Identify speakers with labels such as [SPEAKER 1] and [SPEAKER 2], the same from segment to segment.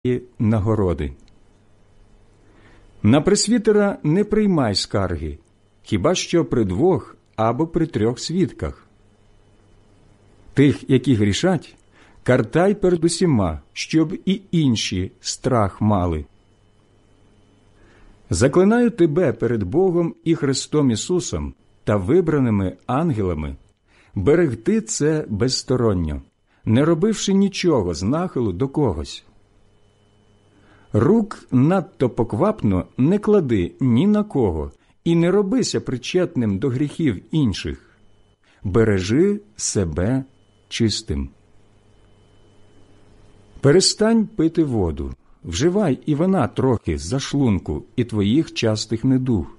[SPEAKER 1] нагороди. На пресвітера не приймай скарги, хіба що при 2 або при 3 свідках. Тих, які грішать, картай перед усіма, щоб і інші страх мали. Заклинаю тебе перед Богом і Христом Ісусом та вибраними ангелами берегти це безсторонньо, не робивши нічого з нахилу до когось. Рук надто поквапно не клади ні на кого і не робися причетним до гріхів інших. Бережи себе чистим. Перестань пити воду, вживай і вина трохи з-за шлунку і твоїх частих недуг.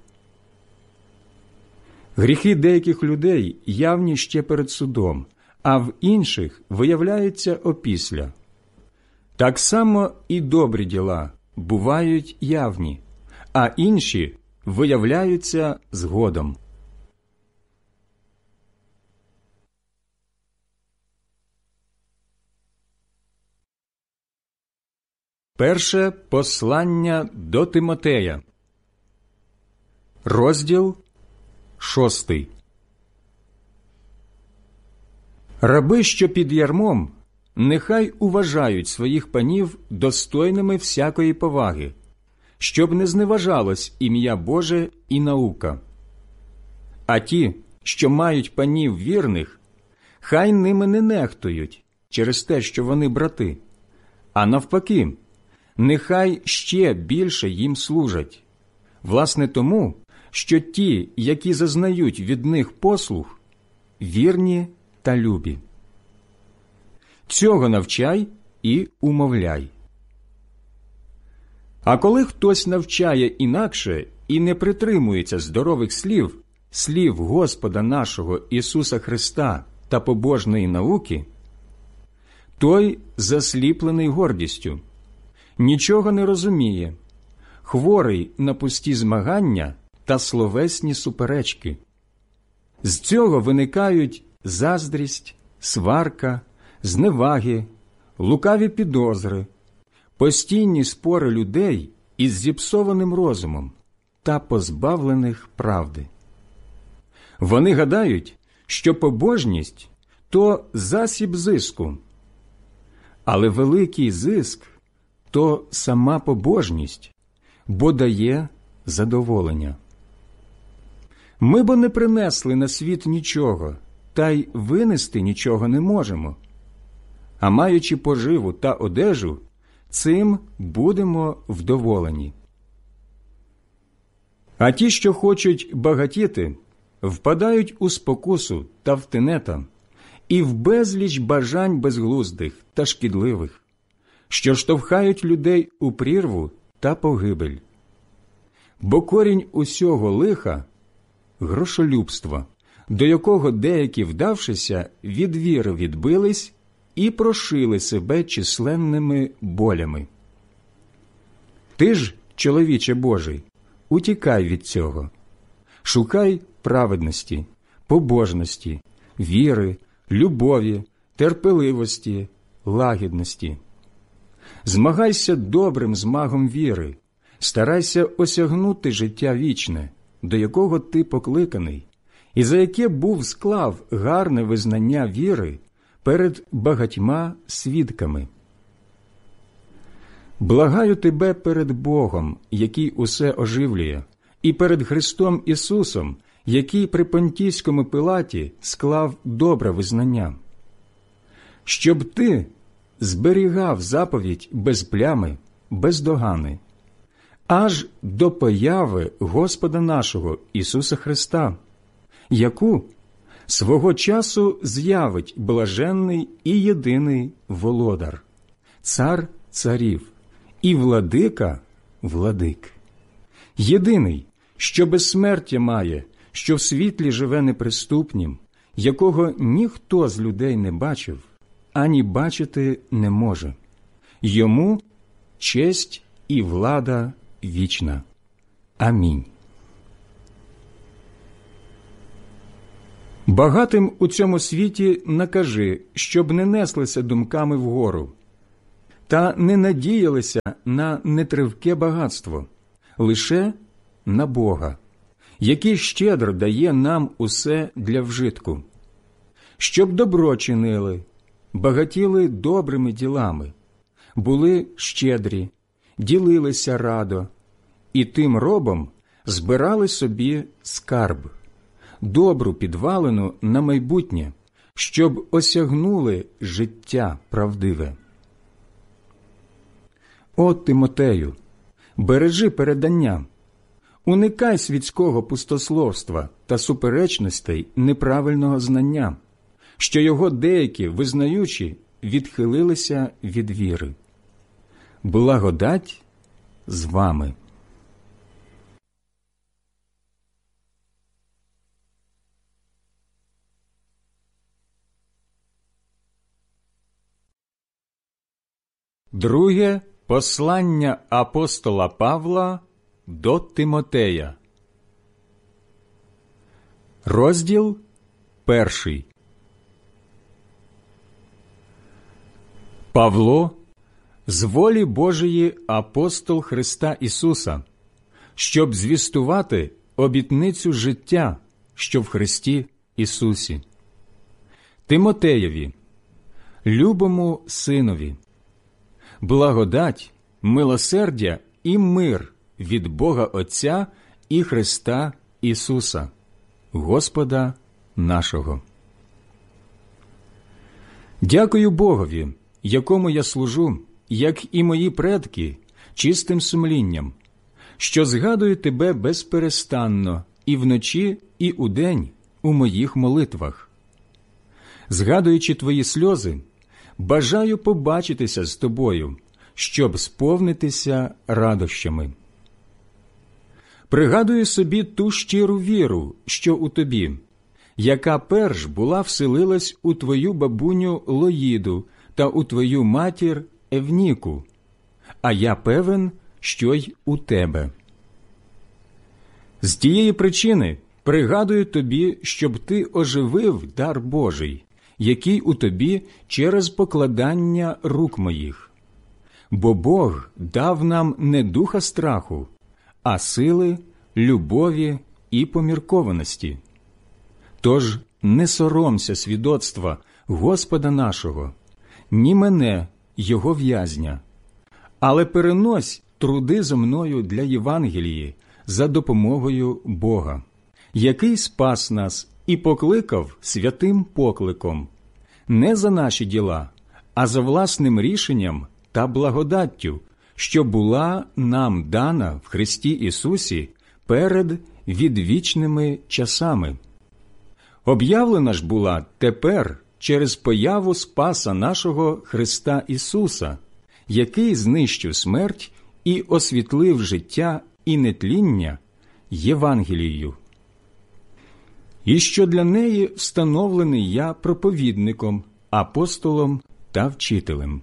[SPEAKER 1] Гріхи деяких людей явні ще перед судом, а в інших виявляються опісля. Так само і добрі діла бувають явні, а інші виявляються згодом. Перше послання до Тимотея, розділ 6. Раби, що під ярмом, нехай уважають своїх панів достойними всякої поваги, щоб не зневажалось ім'я Боже і наука. А ті, що мають панів вірних, хай ними не нехтують через те, що вони брати, а навпаки, нехай ще більше їм служать, власне тому, що ті, які зазнають від них послуг, вірні та любі. Цього навчай і умовляй. А коли хтось навчає інакше і не притримується здорових слів Господа нашого Ісуса Христа та побожної науки, той засліплений гордістю, нічого не розуміє, хворий на пусті змагання та словесні суперечки. З цього виникають заздрість, сварка, зневаги, лукаві підозри, постійні спори людей із зіпсованим розумом та позбавлених правди. Вони гадають, що побожність – то засіб зиску, але великий зиск – то сама побожність, бо дає задоволення. Ми бо не принесли на світ нічого, та й винести нічого не можемо. А маючи поживу та одежу, цим будемо вдоволені. А ті, що хочуть багатіти, впадають у спокусу та в тенета і в безліч бажань безглуздих та шкідливих, що штовхають людей у прірву та погибель. Бо корінь усього лиха – грошолюбство, до якого деякі, вдавшися, від віри відбились і прошили себе численними болями. Ти ж, чоловіче Божий, утікай від цього. Шукай праведності, побожності, віри, любові, терпеливості, лагідності. Змагайся добрим змагом віри, старайся осягнути життя вічне, до якого ти покликаний, і за яке був склав гарне визнання віри перед багатьма свідками. Благаю тебе перед Богом, який усе оживлює, і перед Христом Ісусом, який при Понтійському Пилаті склав добре визнання, щоб ти зберігав заповідь без плями, без догани, аж до появи Господа нашого Ісуса Христа, яку свого часу з'явить блаженний і єдиний володар, цар царів і владика владик, єдиний, що безсмертя має, що в світлі живе неприступнім, якого ніхто з людей не бачив, ані бачити не може. Йому честь і влада вічна. Амінь. Багатим у цьому світі накажи, щоб не неслися думками вгору, та не надіялися на нетривке багатство, лише на Бога, який щедро дає нам усе для вжитку, щоб добро чинили, багатіли добрими ділами, були щедрі, ділилися радо, і тим робом збирали собі скарб, добру підвалину на майбутнє, щоб осягнули життя правдиве. О, Тимотею, бережи передання, уникай світського пустословства та суперечностей неправильного знання, що його деякі, визнаючи, відхилилися від віри. Благодать з вами. Друге послання апостола Павла до Тимотея. Розділ 1. Павло, з волі Божої апостол Христа Ісуса, щоб звістувати обітницю життя, що в Христі Ісусі. Тимотеєві, любому синові, благодать, милосердя і мир від Бога Отця і Христа Ісуса, Господа нашого. Дякую Богові, якому я служу, як і мої предки, чистим сумлінням, що згадую тебе безперестанно і вночі, і удень у моїх молитвах. Згадуючи твої сльози, бажаю побачитися з тобою, щоб сповнитися радощами. Пригадую собі ту щиру віру, що у тобі, яка перш була вселилась у твою бабуню Лоїду та у твою матір Евніку, а я певен, що й у тебе. З тієї причини пригадую тобі, щоб ти оживив дар Божий, який у тобі через покладання рук моїх. Бо Бог дав нам не духа страху, а сили, любові і поміркованості. Тож не соромся свідоцтва Господа нашого, ні мене, Його в'язня, але перенось труди зо мною для Євангелії за допомогою Бога, який спас нас і покликав святим покликом, не за наші діла, а за власним рішенням та благодаттю, що була нам дана в Христі Ісусі перед відвічними часами. Об'явлена ж була тепер через появу Спаса нашого Христа Ісуса, який знищив смерть і освітлив життя і нетління Євангелією. І що для неї встановлений я проповідником, апостолом та вчителем.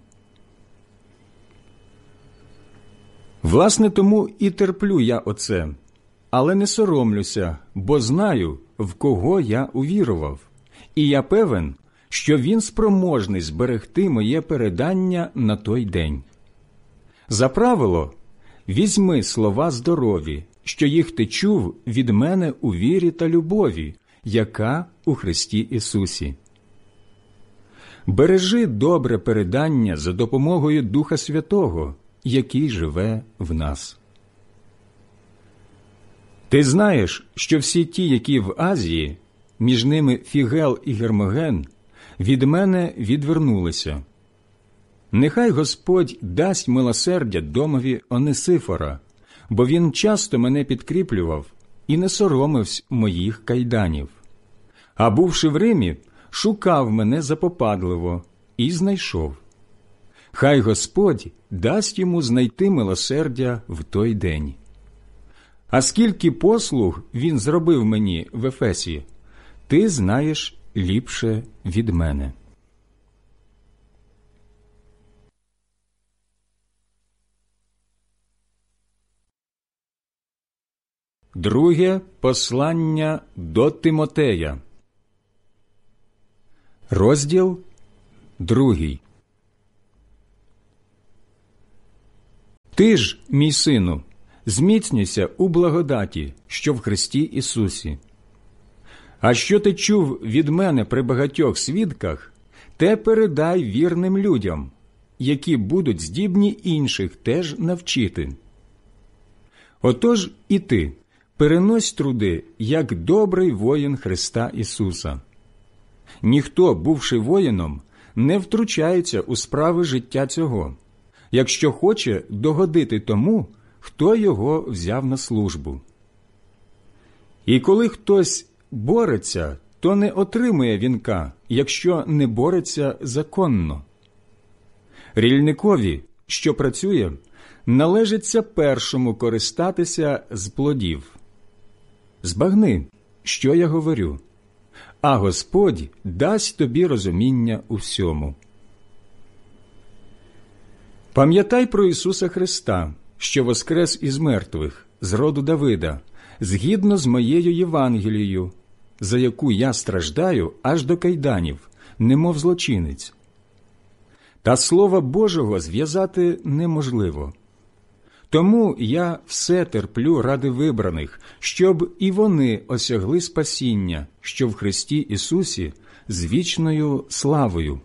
[SPEAKER 1] Власне, тому і терплю я оце, але не соромлюся, бо знаю, в кого я увірував, і я певен, що він спроможний зберегти моє передання на той день. За правило, візьми слова здорові, що їх ти чув від мене у вірі та любові, яка у Христі Ісусі. Бережи добре передання за допомогою Духа Святого, який живе в нас. Ти знаєш, що всі ті, які в Азії, між ними Фігел і Гермоген, від мене відвернулися. Нехай Господь дасть милосердя домові Онесифора, бо він часто мене підкріплював і не соромився моїх кайданів. А бувши в Римі, шукав мене запопадливо і знайшов. Хай Господь дасть йому знайти милосердя в той день. А скільки послуг він зробив мені в Ефесі, ти знаєш ліпше від мене. Друге послання до Тимотея. Розділ 2. Ти ж, мій сину, зміцнюйся у благодаті, що в Христі Ісусі. А що ти чув від мене при багатьох свідках, те передай вірним людям, які будуть здібні інших теж навчити. Отож і ти перенось труди, як добрий воїн Христа Ісуса. Ніхто, бувши воїном, не втручається у справи життя цього, якщо хоче догодити тому, хто його взяв на службу. І коли хтось бореться, то не отримує вінка, якщо не бореться законно. Рільникові, що працює, належиться першому користатися з плодів. Збагни, що я говорю, а Господь дасть тобі розуміння у всьому. Пам'ятай про Ісуса Христа, що воскрес із мертвих, з роду Давида, згідно з моєю Євангелією, за яку я страждаю аж до кайданів, немов злочинець. Та Слова Божого зв'язати неможливо. Тому я все терплю ради вибраних, щоб і вони осягли спасіння, що в Христі Ісусі, з вічною славою.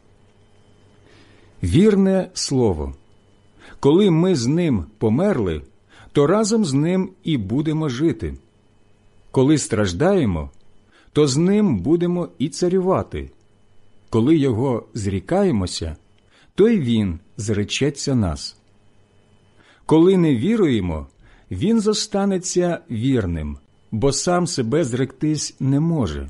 [SPEAKER 1] Вірне слово. Коли ми з Ним померли, то разом з Ним і будемо жити. Коли страждаємо, то з Ним будемо і царювати. Коли Його зрікаємося, то й Він зречеться нас. Коли не віруємо, Він зостанеться вірним, бо сам себе зректись не може.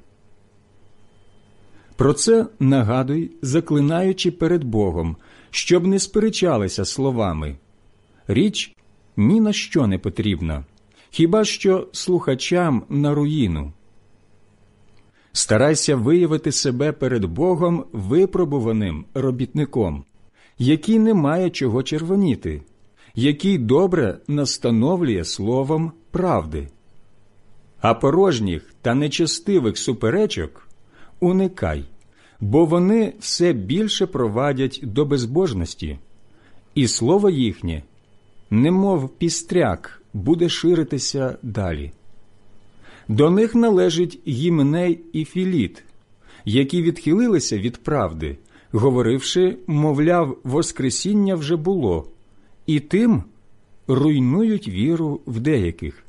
[SPEAKER 1] Про це нагадуй, заклинаючи перед Богом, щоб не сперечалися словами. Річ ні на що не потрібна, хіба що слухачам на руїну. Старайся виявити себе перед Богом випробуваним робітником, який не має чого червоніти, який добре настановлює словом правди. А порожніх та нечестивих суперечок уникай, бо вони все більше провадять до безбожності, і слово їхнє, немов пістряк, буде ширитися далі. До них належить Гіменей і Філіт, які відхилилися від правди, говоривши, мовляв, воскресіння вже було, і тим руйнують віру в деяких.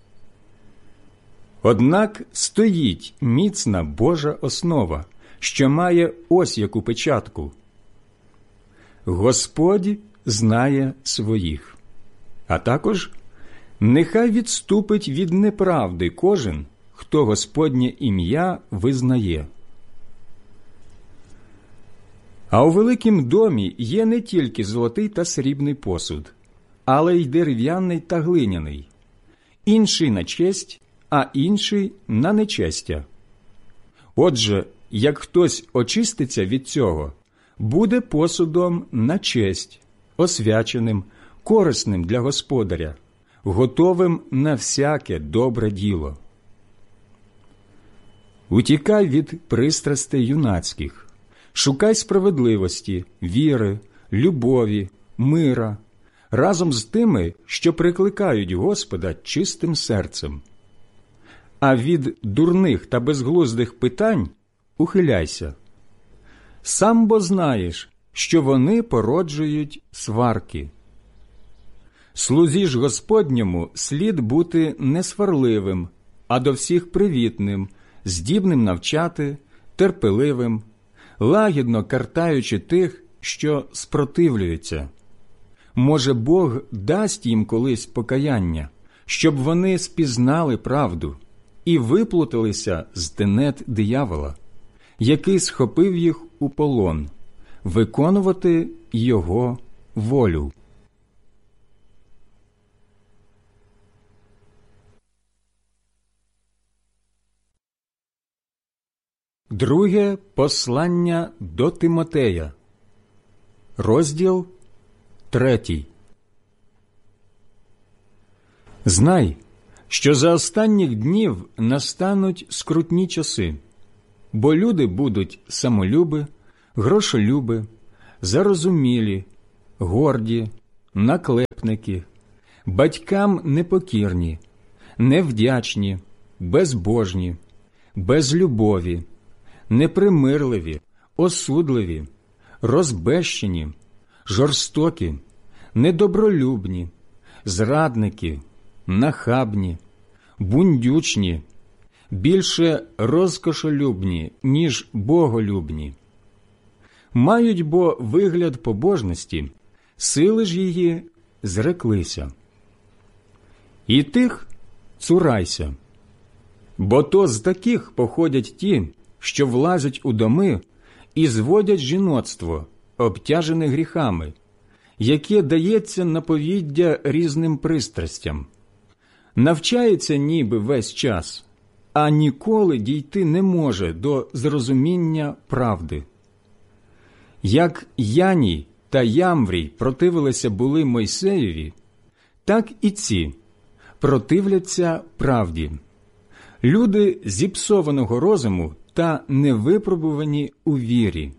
[SPEAKER 1] Однак стоїть міцна Божа основа, що має ось яку печатку. Господь знає своїх. А також нехай відступить від неправди кожен, хто Господнє ім'я визнає. А у великім домі є не тільки золотий та срібний посуд, але й дерев'яний та глиняний, інший на честь, а інший на нечестя. Отже, як хтось очиститься від цього, буде посудом на честь, освяченим, корисним для господаря, готовим на всяке добре діло. Утікай від пристрастей юнацьких, шукай справедливості, віри, любові, мира, разом з тими, що прикликають Господа чистим серцем. А від дурних та безглуздих питань ухиляйся. Сам бо знаєш, що вони породжують сварки. Слузі ж Господньому слід бути не сварливим, а до всіх привітним, здібним навчати, терпеливим, лагідно картаючи тих, що спротивлюються. Може, Бог дасть їм колись покаяння, щоб вони спізнали правду і виплуталися з тенет диявола, який схопив їх у полон, виконувати його волю. Друге послання до Тимотея, розділ 3. Знай, що за останніх днів настануть скрутні часи, бо люди будуть самолюби, грошолюби, зарозумілі, горді, наклепні, клепники, батькам непокірні, невдячні, безбожні, безлюбові, непримирливі, осудливі, розбещені, жорстокі, недобролюбні, зрадники, нахабні, бундючні, більше розкошолюбні, ніж боголюбні. Мають бо вигляд побожності, сили ж її зреклися. І тих цурайся, бо то з таких походять ті, що влазять у доми і зводять жіноцтво, обтяжене гріхами, яке дається на повіддя різним пристрастям. Навчається ніби весь час, а ніколи дійти не може до зрозуміння правди. Як Яній та Ямврій противилися були Мойсеєві, так і ці противляться правді. Люди зіпсованого розуму та невипробувані у вірі.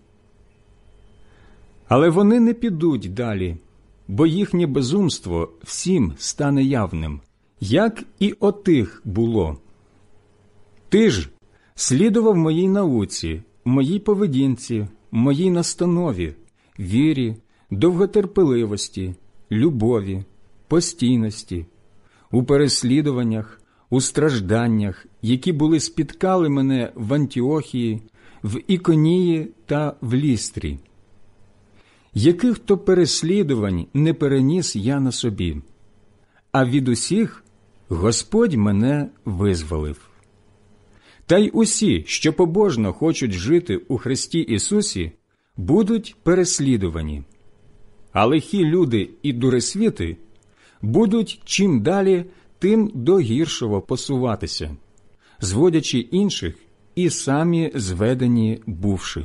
[SPEAKER 1] Але вони не підуть далі, бо їхнє безумство всім стане явним, як і отих було. Ти ж слідував моїй науці, моїй поведінці, моїй настанові, вірі, довготерпеливості, любові, постійності, у переслідуваннях, у стражданнях, які були спіткали мене в Антіохії, в Іконії та в Лістрі. Яких то переслідувань не переніс я на собі, а від усіх Господь мене визволив. Та й усі, що побожно хочуть жити у Христі Ісусі, будуть переслідувані. А лихі люди і дуресвіти будуть чим далі, тим до гіршого посуватися, зводячи інших і самі зведені бувши.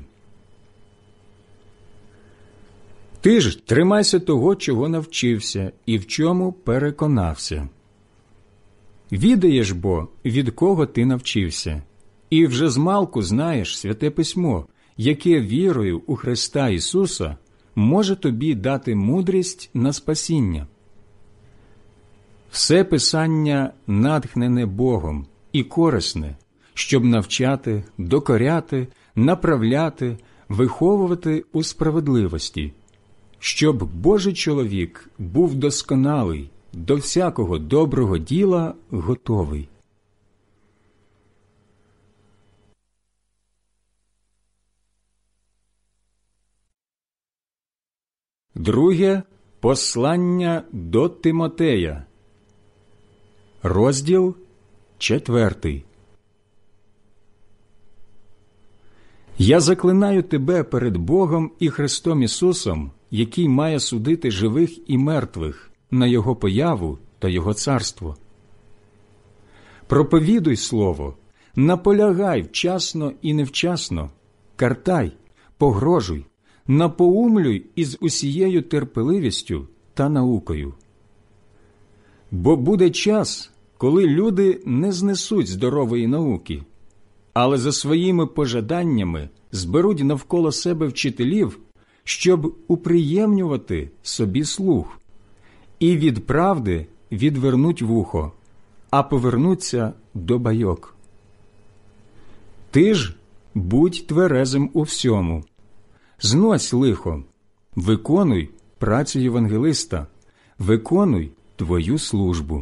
[SPEAKER 1] Ти ж тримайся того, чого навчився і в чому переконався. Відаєш бо, від кого ти навчився, і вже змалку знаєш Святе Письмо, яке вірою у Христа Ісуса може тобі дати мудрість на спасіння. Все Писання натхнене Богом і корисне, щоб навчати, докоряти, направляти, виховувати у справедливості, щоб Божий чоловік був досконалий, до всякого доброго діла готовий. Друге послання до Тимотея, розділ 4. Я заклинаю тебе перед Богом і Христом Ісусом, який має судити живих і мертвих на Його появу та Його царство. Проповідуй слово, наполягай вчасно і невчасно, картай, погрожуй, напоумлюй із усією терпеливістю та наукою. Бо буде час, коли люди не знесуть здорової науки, але за своїми пожаданнями зберуть навколо себе вчителів, щоб уприємнювати собі слух, і від правди відвернуть вухо, а повернуться до байок. Ти ж будь тверезим у всьому, знось лихо, виконуй працю євангелиста, виконуй твою службу.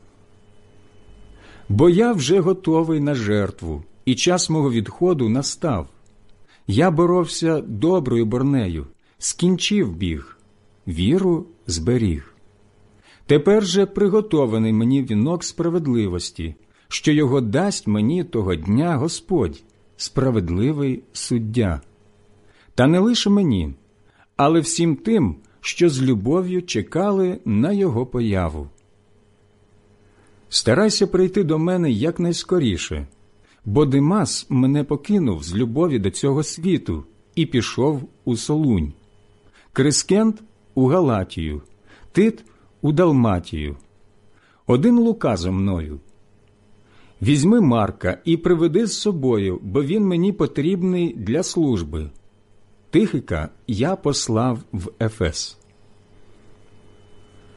[SPEAKER 1] Бо я вже готовий на жертву, і час мого відходу настав. Я боровся доброю борнею, скінчив біг, віру зберіг. Тепер же приготований мені вінок справедливості, що його дасть мені того дня Господь, справедливий суддя. Та не лише мені, але всім тим, що з любов'ю чекали на його появу. Старайся прийти до мене якнайскоріше, бо Димас мене покинув з любові до цього світу і пішов у Солунь, Крискент – у Галатію, Тит – у Далматію. Один Лука зо мною. Візьми Марка і приведи з собою, бо він мені потрібний для служби. Тихика я послав в Ефес.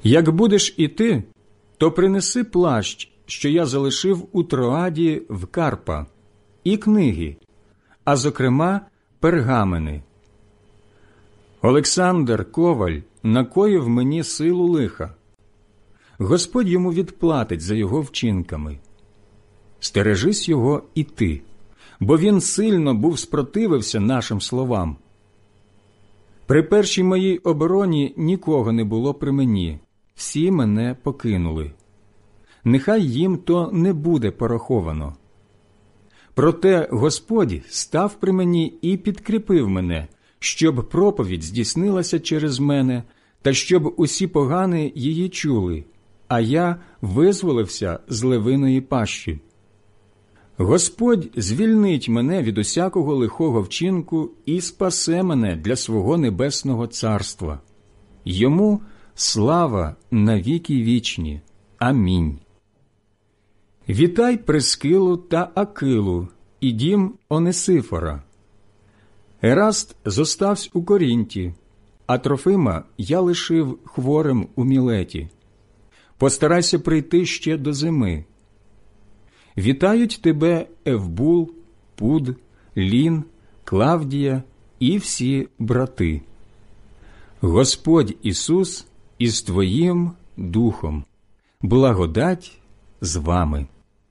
[SPEAKER 1] Як будеш іти, то принеси плащ, що я залишив у Троаді в Карпа, і книги, а зокрема пергамени. Олександр Коваль накоїв мені силу лиха. Господь йому відплатить за його вчинками. Стережись його і ти, бо він сильно був спротивився нашим словам. При першій моїй обороні нікого не було при мені, всі мене покинули. Нехай їм то не буде пораховано. Проте Господь став при мені і підкріпив мене, щоб проповідь здійснилася через мене, та щоб усі погани її чули, а я визволився з левиної пащі. Господь звільнить мене від усякого лихого вчинку і спасе мене для свого небесного царства. Йому слава на віки вічні. Амінь. Вітай Прискилу та Акилу і дім Онесифора. Ераст зоставсь у Корінті, а Трофима я лишив хворим у Мілеті. Постарайся прийти ще до зими. Вітають тебе Евбул, Пуд, Лін, Клавдія і всі брати. Господь Ісус із твоїм духом. Благодать з вами.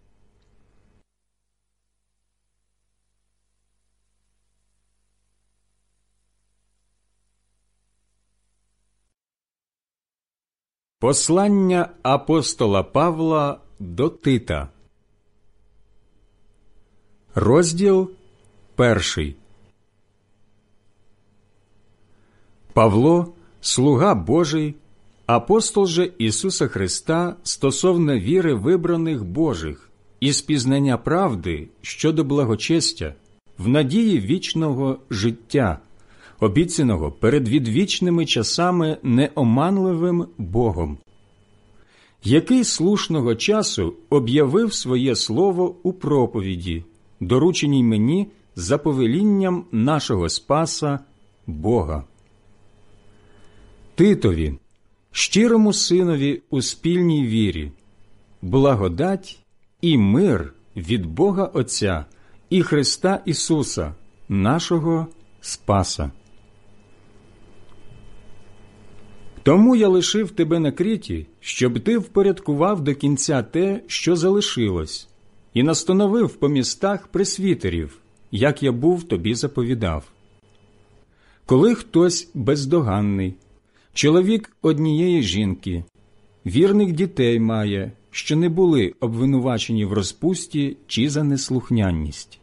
[SPEAKER 1] Послання апостола Павла до Тита. Розділ 1. Павло, слуга Божий, апостол же Ісуса Христа стосовно віри вибраних Божих і спізнання правди щодо благочестя, в надії вічного життя, обіцяного перед відвічними часами неоманливим Богом, який слушного часу об'явив своє слово у проповіді, дорученій мені за повелінням нашого Спаса Бога. Титові, щирому синові у спільній вірі, благодать і мир від Бога Отця і Христа Ісуса, нашого Спаса. Тому я лишив тебе на Кріті, щоб ти впорядкував до кінця те, що залишилось, і настановив по містах пресвітерів, як я був тобі заповідав. Коли хтось бездоганний, чоловік однієї жінки, вірних дітей має, що не були обвинувачені в розпусті чи за неслухняність.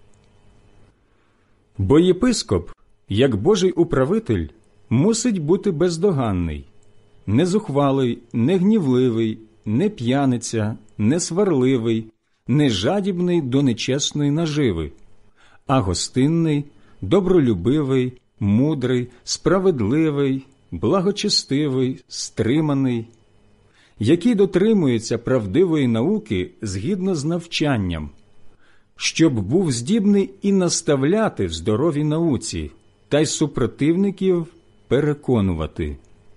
[SPEAKER 1] Бо єпископ, як Божий управитель, мусить бути бездоганний, не зухвалий, не гнівливий, не п'яниця, не сварливий, не жадібний до нечесної наживи, а гостинний, добролюбивий, мудрий, справедливий, благочестивий, стриманий, який дотримується правдивої науки згідно з навчанням, щоб був здібний і наставляти в здоровій науці, та й супротивників переконувати.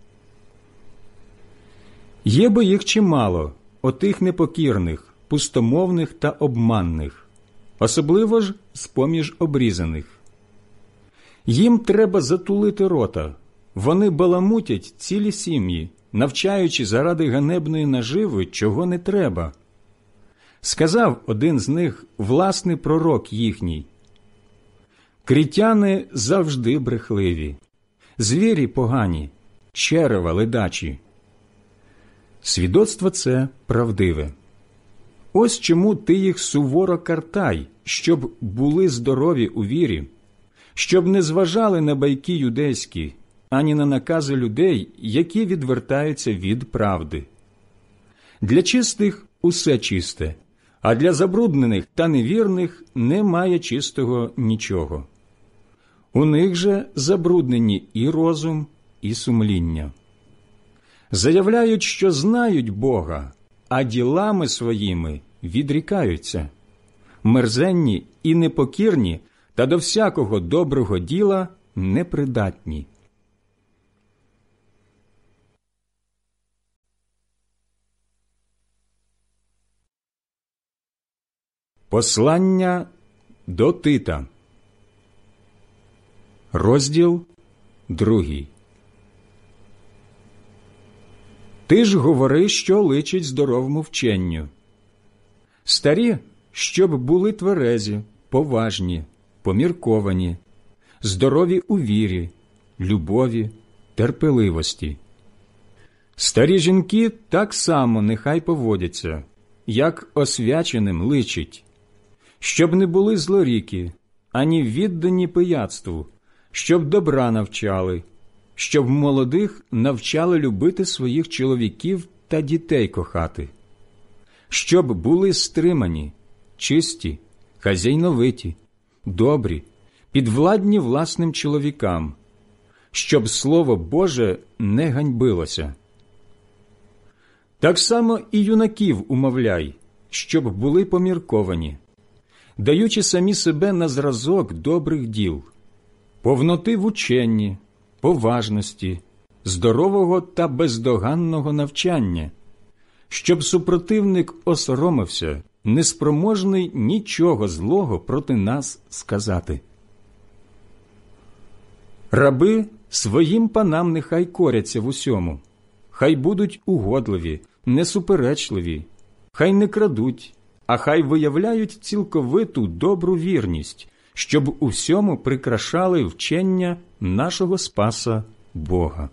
[SPEAKER 1] Є бо їх чимало, отих непокірних, пустомовних та обманних, особливо ж з-поміж обрізаних. Їм треба затулити рота, вони баламутять цілі сім'ї, навчаючи заради ганебної наживи, чого не треба. Сказав один з них власний пророк їхній: «Крітяни завжди брехливі, звірі погані, черева ледачі». Свідоцтво це правдиве. Ось чому ти їх суворо картай, щоб були здорові у вірі, щоб не зважали на байки юдейські, ані на накази людей, які відвертаються від правди. Для чистих усе чисте, а для забруднених та невірних немає чистого нічого. У них же забруднені і розум, і сумління. Заявляють, що знають Бога, а ділами своїми відрікаються. Мерзенні і непокірні та до всякого доброго діла непридатні. Послання до Тита, розділ 2. Ти ж говори, що личить здоровому вченню. Старі, щоб були тверезі, поважні, помірковані, здорові у вірі, любові, терпеливості. Старі жінки так само нехай поводяться, як освяченим личить, щоб не були злоріки, ані віддані пияцтву, щоб добра навчали, щоб молодих навчали любити своїх чоловіків та дітей кохати, щоб були стримані, чисті, хазяйновиті, добрі, підвладні власним чоловікам, щоб Слово Боже не ганьбилося. Так само і юнаків умовляй, щоб були помірковані, даючи самі себе на зразок добрих діл, повноти в ученні, поважності, здорового та бездоганного навчання, щоб супротивник осоромився, неспроможний нічого злого проти нас сказати. Раби своїм панам нехай коряться в усьому, хай будуть угодливі, несуперечливі, хай не крадуть, а хай виявляють цілковиту добру вірність, щоб у всьому прикрашали вчення нашого Спаса Бога.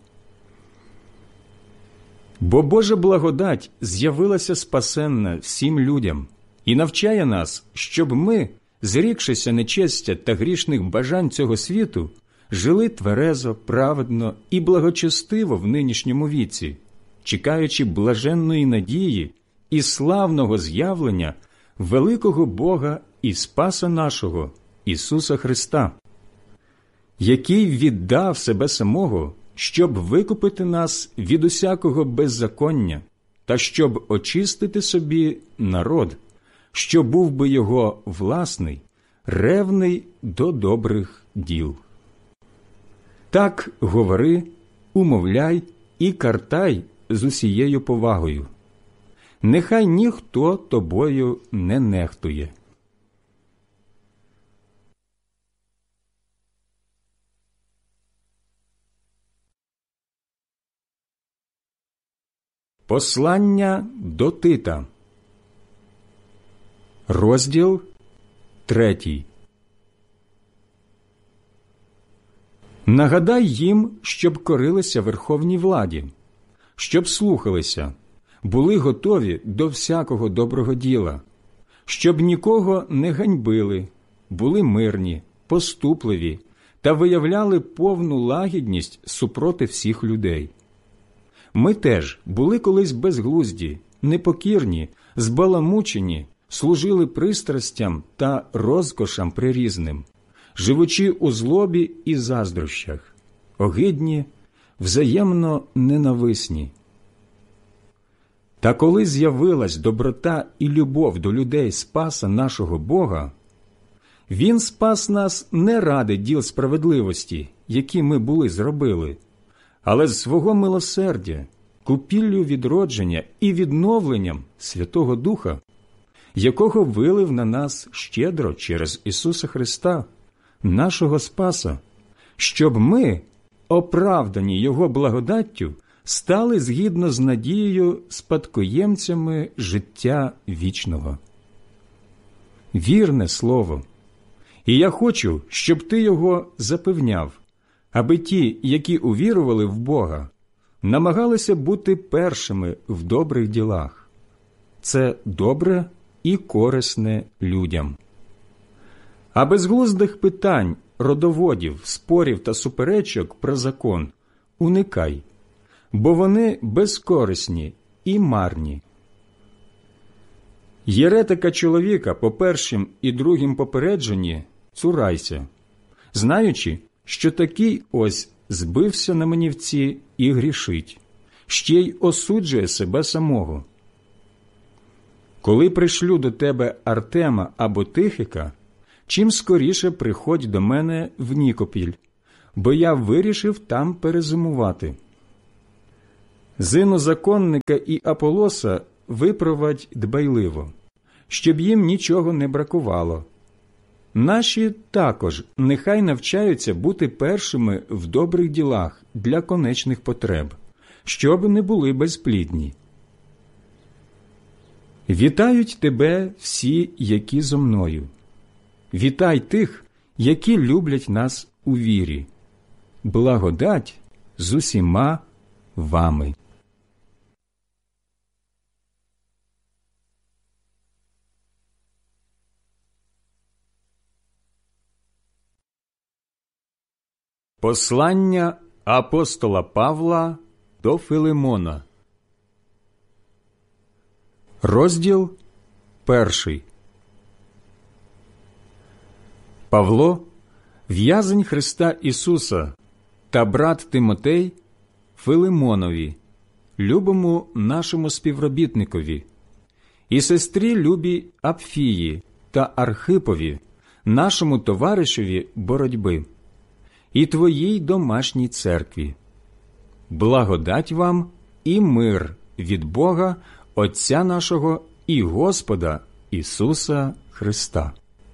[SPEAKER 1] Бо Божа благодать з'явилася спасенна всім людям і навчає нас, щоб ми, зрікшися нечестя та грішних бажань цього світу, жили тверезо, праведно і благочестиво в нинішньому віці, чекаючи блаженної надії і славного з'явлення великого Бога і Спаса нашого, Ісуса Христа, який віддав себе самого, щоб викупити нас від усякого беззаконня та щоб очистити собі народ, що був би його власний, ревний до добрих діл. Так говори, умовляй і картай з усією повагою. Нехай ніхто тобою не нехтує. Послання до Тита, розділ 3. Нагадай їм, щоб корилися верховній владі, щоб слухалися, були готові до всякого доброго діла, щоб нікого не ганьбили, були мирні, поступливі та виявляли повну лагідність супроти всіх людей. Ми теж були колись безглузді, непокірні, збаламучені, служили пристрастям та розкошам прирізним, живучи у злобі і заздрощах, огидні, взаємно ненависні. Та коли з'явилась доброта і любов до людей Спаса нашого Бога, Він спас нас не ради діл справедливості, які ми були зробили, але з свого милосердя, купіллю відродження і відновленням Святого Духа, якого вилив на нас щедро через Ісуса Христа, нашого Спаса, щоб ми, оправдані Його благодаттю, стали згідно з надією спадкоємцями життя вічного. Вірне слово, і я хочу, щоб ти його запевняв, аби ті, які увірували в Бога, намагалися бути першими в добрих ділах. Це добре і корисне людям. А безглуздих питань, родоводів, спорів та суперечок про закон уникай, бо вони безкорисні і марні. Єретика чоловіка по першим і другим попередженні цурайся, знаючи, що такий ось збився на манівці і грішить, ще й осуджує себе самого. Коли пришлю до тебе Артема або Тихика, чим скоріше приходь до мене в Нікопіль, бо я вирішив там перезимувати. Зину законника і Аполоса випровадь дбайливо, щоб їм нічого не бракувало. Наші також нехай навчаються бути першими в добрих ділах для конечних потреб, щоб не були безплідні. Вітають тебе всі, які зо мною. Вітай тих, які люблять нас у вірі. Благодать з усіма вами. Послання апостола Павла до Филимона. Розділ 1. Павло, в'язень Христа Ісуса, та брат Тимотей Филимонові, любому нашому співробітникові, і сестрі любій Апфії та Архипові, нашому товаришеві боротьби, і твоїй домашній церкві. Благодать вам і мир від Бога, Отця нашого і Господа Ісуса Христа.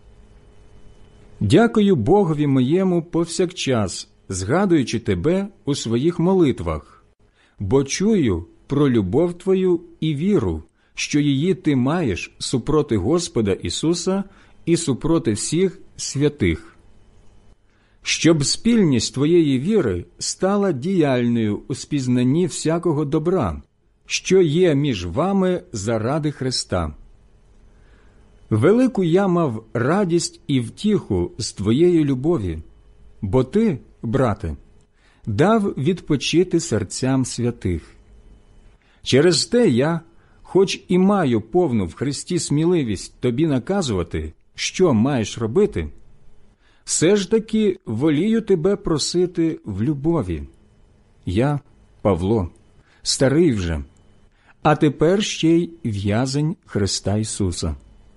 [SPEAKER 1] Дякую Богові моєму повсякчас, згадуючи тебе у своїх молитвах, бо чую про любов твою і віру, що її ти маєш супроти Господа Ісуса і супроти всіх святих. Щоб спільність твоєї віри стала діяльною у спізнанні всякого добра, що є між вами заради Христа. Велику я мав радість і втіху з твоєї любові, бо ти, брате, дав відпочити серцям святих. Через те я, хоч і маю повну в Христі сміливість тобі наказувати, що маєш робити, все ж таки волію тебе просити в любові. Я, Павло, старий вже, а тепер ще й в'язень Христа Ісуса.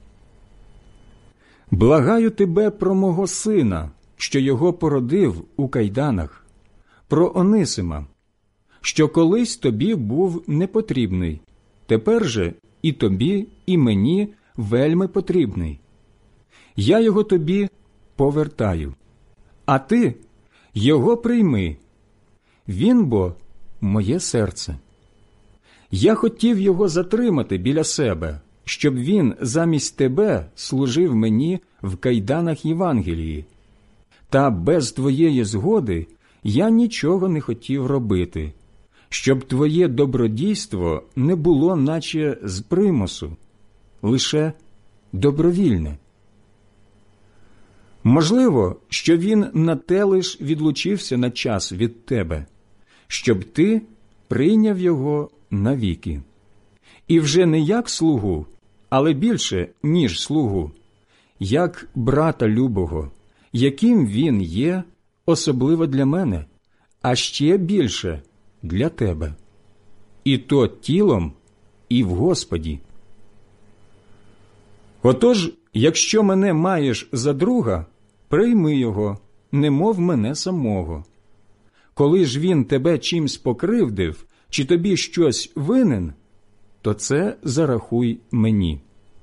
[SPEAKER 1] Благаю тебе про мого сина, що його породив у кайданах, про Онисима, що колись тобі був непотрібний, тепер же і тобі, і мені вельми потрібний. Я його тобі повертаю, а ти його прийми. Він бо моє серце. Я хотів його затримати біля себе, щоб він замість тебе служив мені в кайданах Євангелії. Та без твоєї згоди я нічого не хотів робити, щоб твоє добродійство не було наче з примусу, лише добровільне. Можливо, що він на те лиш відлучився на час від тебе, щоб ти прийняв його навіки. І вже не як слугу, але більше, ніж слугу, як брата любого, яким він є, особливо для мене, а ще більше для тебе. І то тілом, і в Господі. Отож, якщо мене маєш за друга, прийми його, немов мене самого. Коли ж він тебе чимсь покривдив, чи тобі щось винен, то це зарахуй мені.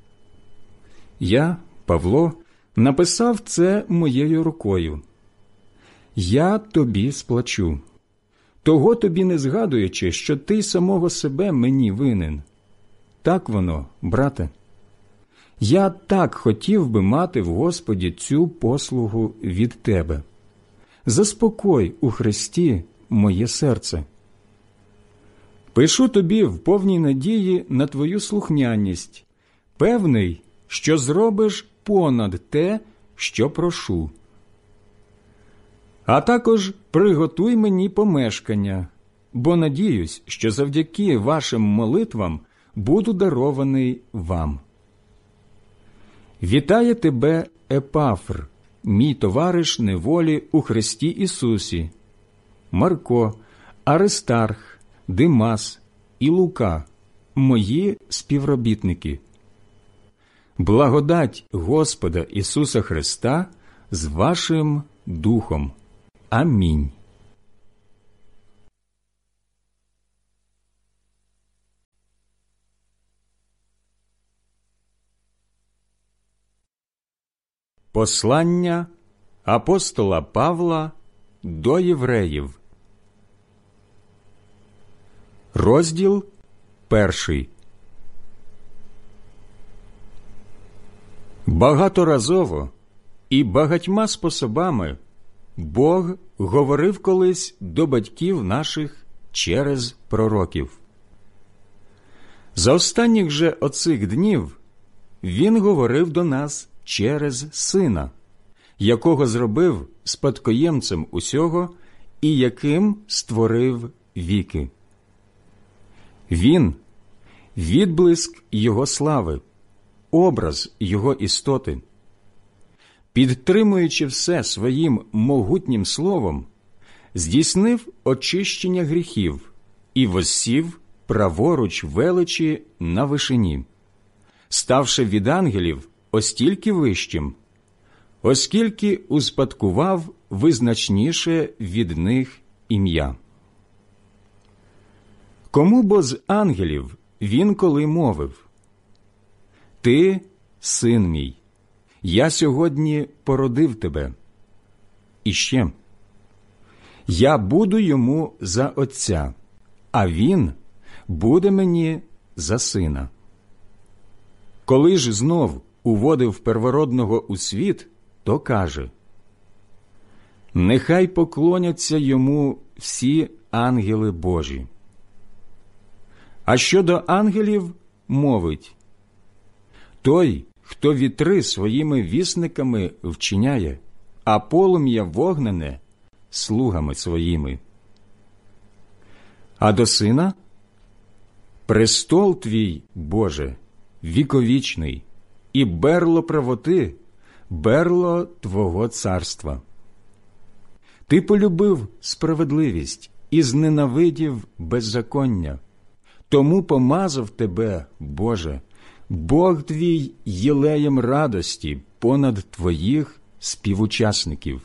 [SPEAKER 1] Я, Павло, написав це моєю рукою. Я тобі сплачу, того тобі не згадуючи, що ти самого себе мені винен. Так воно, брате. Я так хотів би мати в Господі цю послугу від тебе. Заспокой у Христі моє серце. Пишу тобі в повній надії на твою слухняність, певний, що зробиш понад те, що прошу. А також приготуй мені помешкання, бо надіюсь, що завдяки вашим молитвам буду дарований вам. Вітає тебе Епафр, мій товариш неволі у Христі Ісусі, Марко, Аристарх, Димас і Лука, мої співробітники. Благодать Господа Ісуса Христа з вашим духом. Амінь. Послання апостола Павла до євреїв. Розділ 1. Багаторазово і багатьма способами Бог говорив колись до батьків наших через пророків. За останніх же оцих днів Він говорив до нас через Сина, якого зробив спадкоємцем усього і яким створив віки. Він – відблиск Його слави, образ Його істоти. Підтримуючи все своїм могутнім словом, здійснив очищення гріхів і воссів праворуч величі на вишині, ставши від ангелів остільки вищим, оскільки успадкував визначніше від них ім'я. Кому бо з ангелів він коли мовив: «Ти, син мій, я сьогодні породив тебе». І ще: «Я буду йому за отця, а він буде мені за сина». Коли ж знов уводив первородного у світ, то каже: «Нехай поклоняться йому всі ангели Божі». А щодо ангелів мовить: «Той, хто вітри своїми вісниками вчиняє, а полум'я вогнене слугами своїми». А до Сина: «Престол твій, Боже, віковічний, і берло правоти, берло Твого царства. Ти полюбив справедливість і зненавидів беззаконня, тому помазав тебе, Боже, Бог твій єлеєм радості понад твоїх співучасників».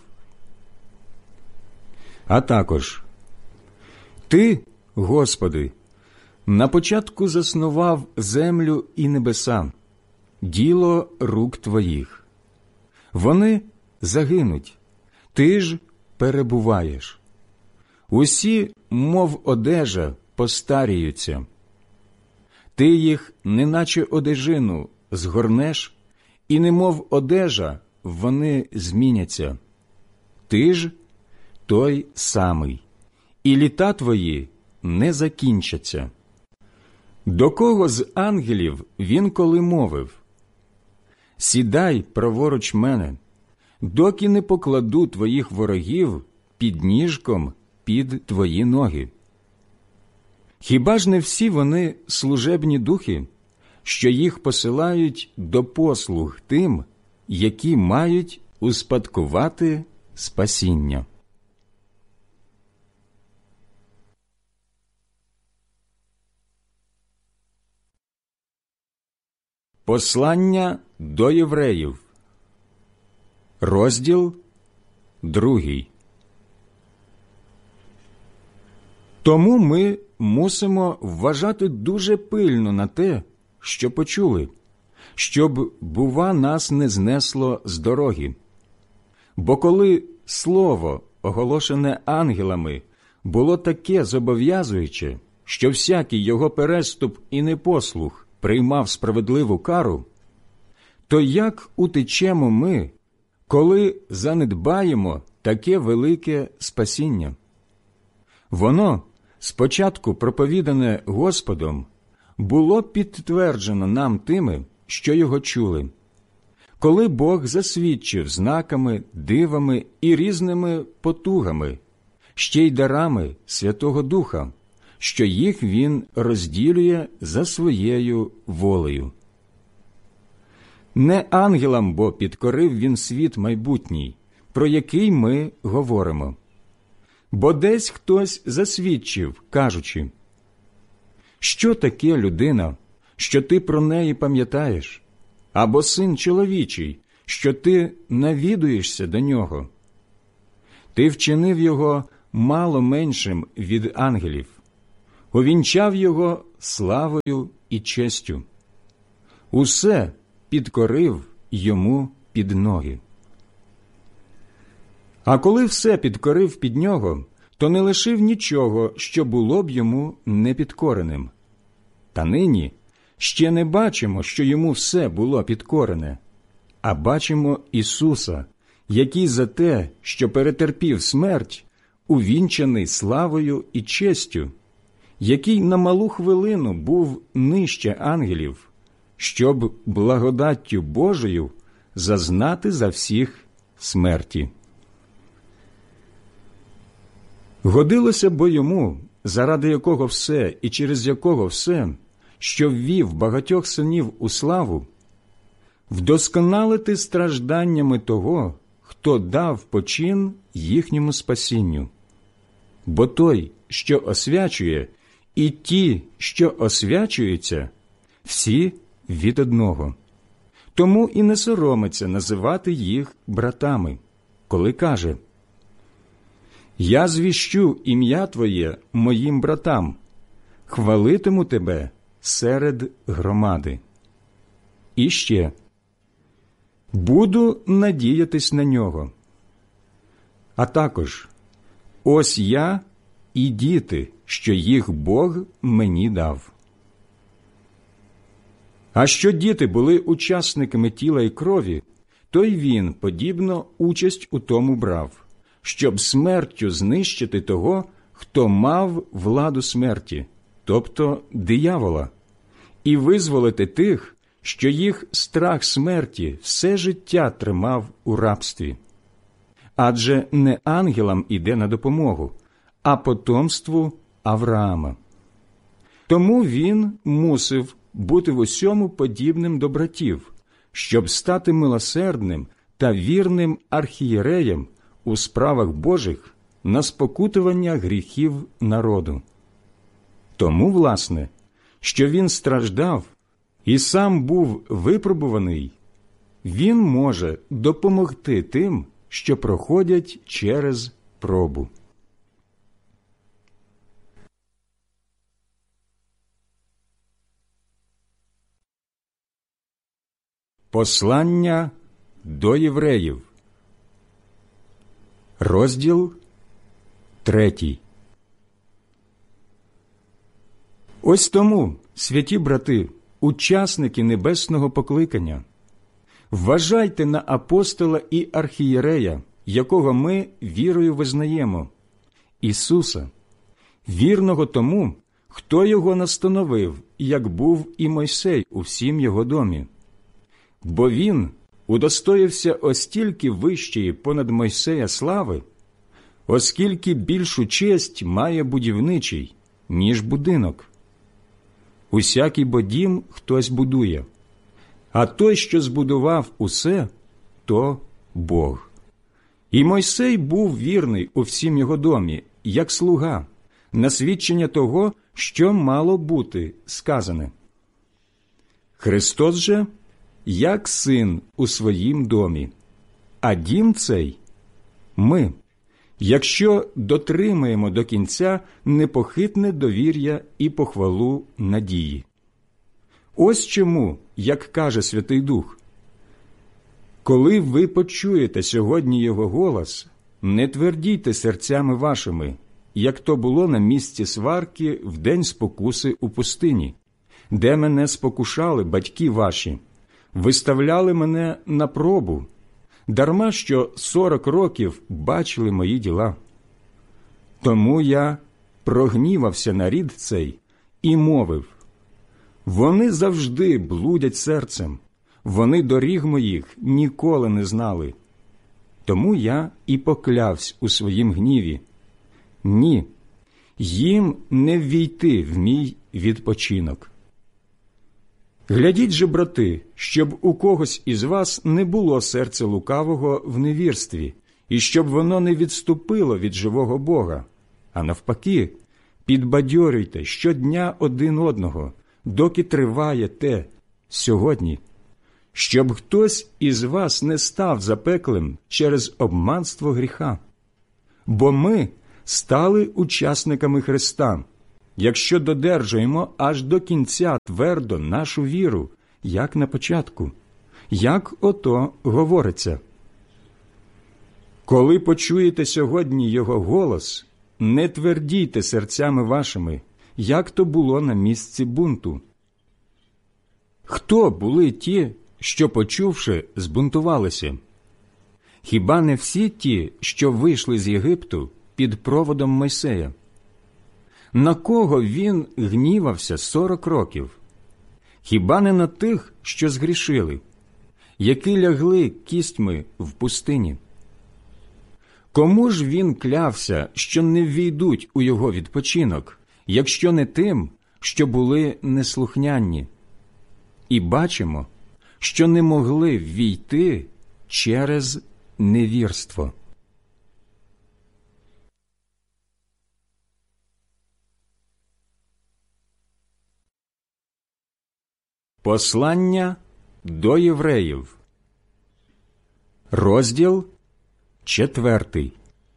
[SPEAKER 1] А також: «Ти, Господи, на початку заснував землю і небеса, діло рук твоїх. Вони загинуть, ти ж перебуваєш. Усі, мов одежа, постаріються. Ти їх, неначе одежину, згорнеш, і немов одежа вони зміняться. Ти ж той самий, і літа твої не закінчаться». До кого з ангелів він коли мовив: «Сідай праворуч мене, доки не покладу твоїх ворогів під ніжком під твої ноги»? Хіба ж не всі вони служебні духи, що їх посилають до послуг тим, які мають успадкувати спасіння? Послання до євреїв. Розділ 2. Тому ми мусимо вважати дуже пильно на те, що почули, щоб, бува, нас не знесло з дороги. Бо коли слово, оголошене ангелами, було таке зобов'язуюче, що всякий його переступ і непослух приймав справедливу кару, то як утечемо ми, коли занедбаємо таке велике спасіння? Воно, спочатку проповідане Господом, було підтверджено нам тими, що його чули, коли Бог засвідчив знаками, дивами і різними потугами, ще й дарами Святого Духа, що їх Він розділює за своєю волею. Не ангелам бо підкорив Він світ майбутній, про який ми говоримо. Бо десь хтось засвідчив, кажучи: «Що таке людина, що ти про неї пам'ятаєш? Або син чоловічий, що ти навідуєшся до нього? Ти вчинив його мало меншим від ангелів, увінчав його славою і честю. Усе підкорив йому під ноги. А коли все підкорив під нього, то не лишив нічого, що було б йому непідкореним. Та нині ще не бачимо, що йому все було підкорене, а бачимо Ісуса, який за те, що перетерпів смерть, увінчаний славою і честю, який на малу хвилину був нижче ангелів, щоб благодаттю Божою зазнати за всіх смерті. Годилося бо йому, заради якого все і через якого все, що ввів багатьох синів у славу, вдосконалити стражданнями того, хто дав почин їхньому спасінню. Бо той, що освячує, і ті, що освячуються, всі від одного. Тому і не соромиться називати їх братами, коли каже: «Я звіщу ім'я Твоє моїм братам, хвалитиму Тебе серед громади». І ще: «Буду надіятись на нього». А також: «Ось я і діти, що їх Бог мені дав». А що діти були учасниками тіла й крові, то й він, подібно, участь у тому брав, щоб смертю знищити того, хто мав владу смерті, тобто диявола, і визволити тих, що їх страх смерті все життя тримав у рабстві. Адже не ангелам іде на допомогу, а потомству Авраама. Тому він мусив бути в усьому подібним до братів, щоб стати милосердним та вірним архієреєм у справах Божих на спокутування гріхів народу. Тому, власне, що він страждав і сам був випробуваний, він може допомогти тим, що проходять через пробу. Послання до євреїв. Розділ 3. Ось тому, святі брати, учасники небесного покликання, вважайте на апостола і архієрея, якого ми вірою визнаємо, Ісуса, вірного тому, хто його настановив, як був і Мойсей у всім його домі. Бо він удостоївся остільки вищої понад Мойсея слави, оскільки більшу честь має будівничий, ніж будинок. Усякий бо дім хтось будує, а той, що збудував усе, то Бог. І Мойсей був вірний у всім його домі, як слуга, на свідчення того, що мало бути сказане. Христос же – як син у своїм домі, а дім цей – ми, якщо дотримаємо до кінця непохитне довір'я і похвалу надії. Ось чому, як каже Святий Дух: «Коли ви почуєте сьогодні Його голос, не твердійте серцями вашими, як то було на місці сварки в день спокуси у пустині, де мене спокушали батьки ваші, виставляли мене на пробу, дарма що 40 років бачили мої діла. Тому я прогнівався на рід цей і мовив: вони завжди блудять серцем, вони доріг моїх ніколи не знали. Тому я і поклявсь у своїм гніві: ні, їм не ввійти в мій відпочинок. Глядіть же, брати, щоб у когось із вас не було серця лукавого в невірстві, і щоб воно не відступило від живого Бога, а навпаки, підбадьорюйте щодня один одного, доки триває те сьогодні, щоб хтось із вас не став запеклим через обманство гріха. Бо ми стали учасниками Христа, якщо додержуємо аж до кінця твердо нашу віру, як на початку, як ото говориться: Коли почуєте сьогодні його голос, не твердійте серцями вашими, як то було на місці бунту. Хто були ті, що, почувши, збунтувалися? Хіба не всі ті, що вийшли з Єгипту під проводом Мойсея? На кого він гнівався 40 років? Хіба не на тих, що згрішили, які лягли кістьми в пустині? Кому ж він клявся, що не ввійдуть у його відпочинок, якщо не тим, що були неслухняні? І бачимо, що не могли ввійти через невірство. Послання до євреїв, розділ 4.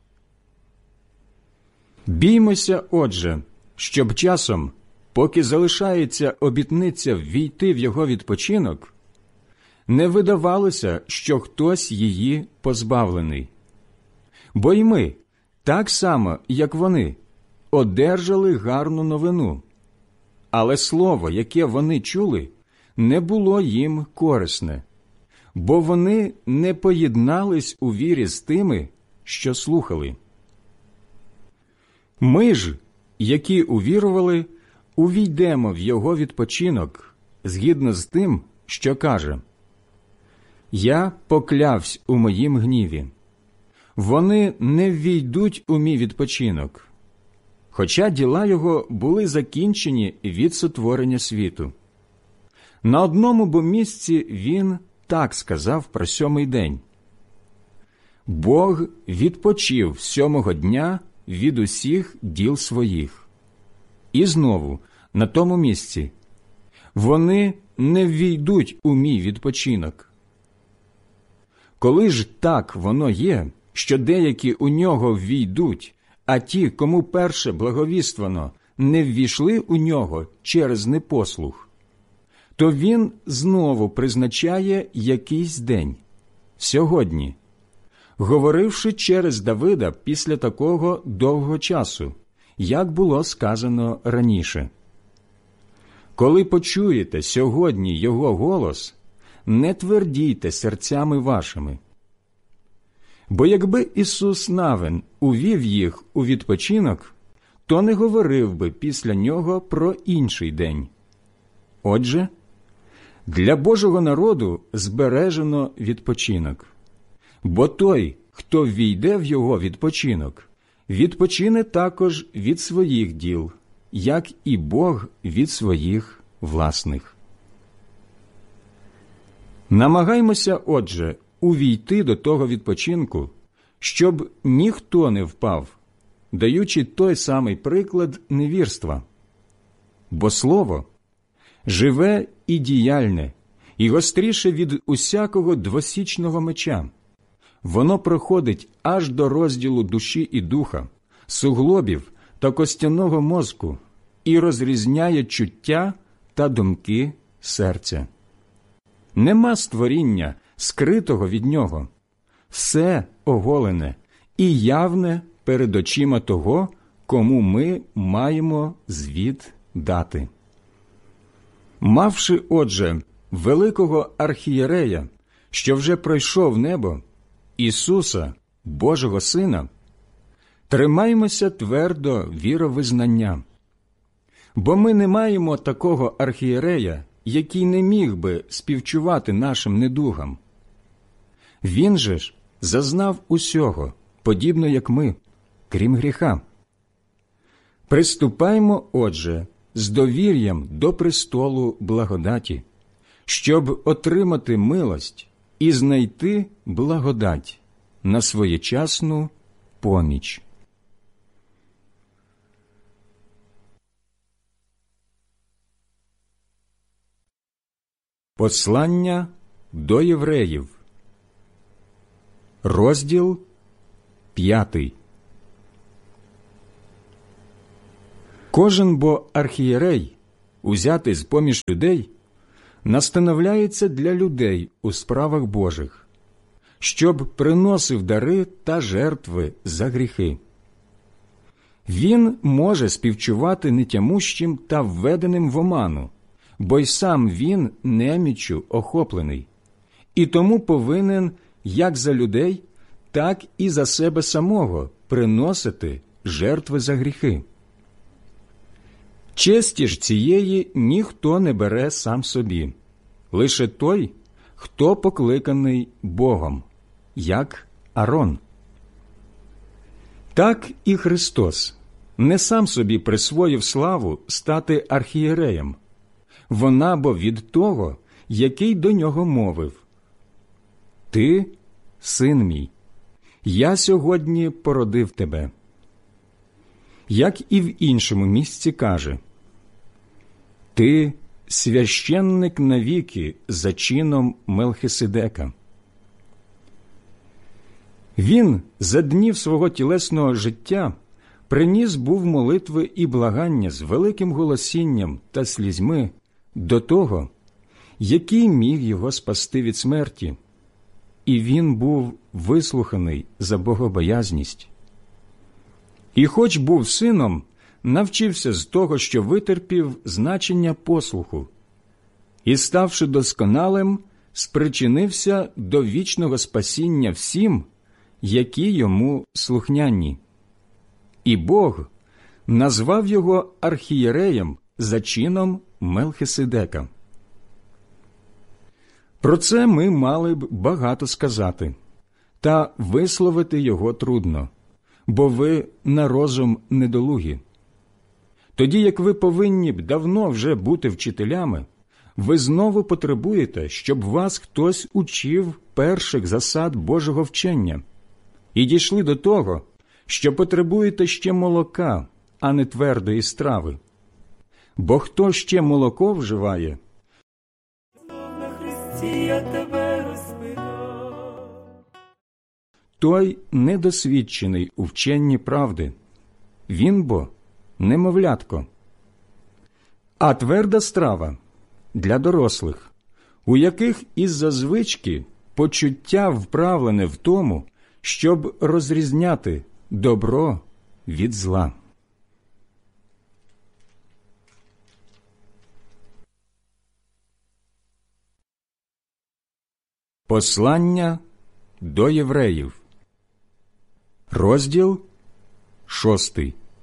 [SPEAKER 1] Біймося, отже, щоб часом, поки залишається обітниця ввійти в його відпочинок, не видавалося, що хтось її позбавлений. Бо й ми, так само, як вони, одержали гарну новину, але слово, яке вони чули, не було їм корисне, бо вони не поєднались у вірі з тими, що слухали. Ми ж, які увірували, увійдемо в його відпочинок, згідно з тим, що каже: «Я поклявсь у моїм гніві. Вони не ввійдуть у мій відпочинок, хоча діла його були закінчені від сотворення світу». На одному бо місці він так сказав про 7-й день: «Бог відпочив 7-го дня від усіх діл своїх». І знову, на тому місці: «Вони не ввійдуть у мій відпочинок». Коли ж так воно є, що деякі у нього ввійдуть, а ті, кому перше благовіствано, не ввійшли у нього через непослух, то він знову призначає якийсь день – сьогодні, говоривши через Давида після такого довгого часу, як було сказано раніше. Коли почуєте сьогодні його голос, не твердійте серцями вашими. Бо якби Ісус Навин увів їх у відпочинок, то не говорив би після нього про інший день. Отже, для Божого народу збережено відпочинок. Бо той, хто ввійде в його відпочинок, відпочине також від своїх діл, як і Бог від своїх власних. Намагаймося, отже, увійти до того відпочинку, щоб ніхто не впав, даючи той самий приклад невірства. Бо слово живе і діяльне, і гостріше від усякого двосічного меча. Воно проходить аж до розділу душі і духа, суглобів та костяного мозку і розрізняє чуття та думки серця. Нема створіння, скритого від нього. Все оголене і явне перед очима того, кому ми маємо звіт дати. Мавши, отже, великого архієрея, що вже пройшов небо, Ісуса, Божого Сина, тримаймося твердо віровизнання. Бо ми не маємо такого архієрея, який не міг би співчувати нашим недугам. Він же ж зазнав усього, подібно як ми, крім гріха. Приступаймо, отже, з довір'ям до престолу благодаті, щоб отримати милость і знайти благодать на своєчасну поміч. Послання до євреїв, розділ 5. Кожен бо архієрей, узятий з-поміж людей, настановляється для людей у справах Божих, щоб приносив дари та жертви за гріхи. Він може співчувати нетямущим та введеним в оману, бо й сам він неміччю охоплений, і тому повинен як за людей, так і за себе самого приносити жертви за гріхи. Честі ж цієї ніхто не бере сам собі, лише той, хто покликаний Богом, як Арон. Так і Христос не сам собі присвоїв славу стати архієреєм, вона бо від того, який до нього мовив: «Ти, син мій, я сьогодні породив тебе». Як і в іншому місці каже: «Ти священник навіки за чином Мелхиседека». Він за днів свого тілесного життя приніс був молитви і благання з великим голосінням та слізьми до того, який міг його спасти від смерті, і він був вислуханий за богобоязність. І хоч був сином, навчився з того, що витерпів, значення послуху, і, ставши досконалим, спричинився до вічного спасіння всім, які йому слухняні. І Бог назвав його архієреєм за чином Мелхиседека. Про це ми мали б багато сказати, та висловити його трудно, бо ви на розум недолугі. Тоді як ви повинні б давно вже бути вчителями, ви знову потребуєте, щоб вас хтось учив перших засад Божого вчення, і дійшли до того, що потребуєте ще молока, а не твердої страви. Бо хто ще молоко вживає,
[SPEAKER 2] на Христі я тебе розпинав,
[SPEAKER 1] той недосвідчений у вченні правди, він бо немовлятко. А тверда страва для дорослих, у яких із-за звички почуття вправлене в тому, щоб розрізняти добро від зла. Послання до євреїв, розділ 6.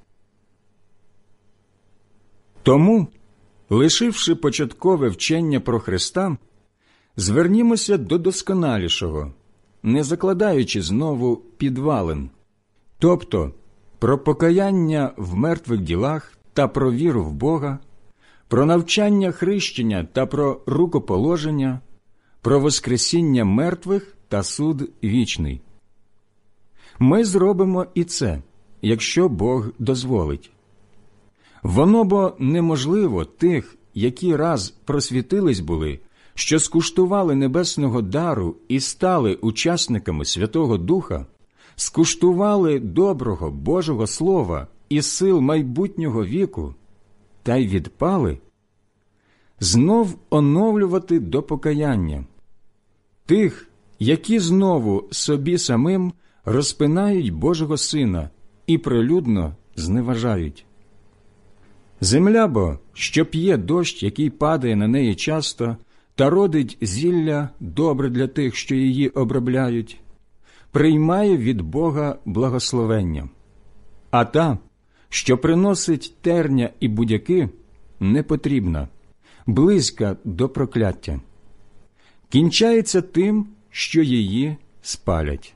[SPEAKER 1] Тому, лишивши початкове вчення про Христа, звернімося до досконалішого, не закладаючи знову підвалин, тобто про покаяння в мертвих ділах та про віру в Бога, про навчання хрещення та про рукоположення, про воскресіння мертвих та суд вічний. Ми зробимо і це, якщо Бог дозволить. Воно бо неможливо тих, які раз просвітились були, що скуштували небесного дару і стали учасниками Святого Духа, скуштували доброго Божого Слова і сил майбутнього віку, та й відпали, знов оновлювати до покаяння. Тих, які знову собі самим розпинають Божого Сина і прилюдно зневажають. Земля бо, що п'є дощ, який падає на неї часто, та родить зілля добре для тих, що її обробляють, приймає від Бога благословення. А та, що приносить терня і будяки, не потрібна, близька до прокляття. Кінчається тим, що її спалять.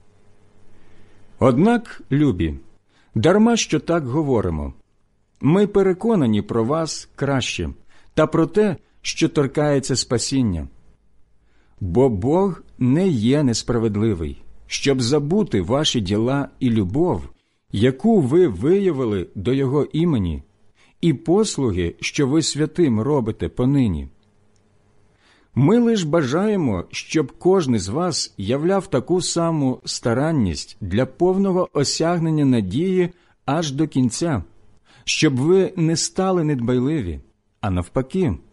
[SPEAKER 1] Однак, любі, дарма що так говоримо, ми переконані про вас краще та про те, що торкається спасіння. Бо Бог не є несправедливий, щоб забути ваші діла і любов, яку ви виявили до Його імені, і послуги, що ви святим робите понині. Ми лиш бажаємо, щоб кожен з вас являв таку саму старанність для повного осягнення надії аж до кінця, щоб ви не стали недбайливі, а навпаки –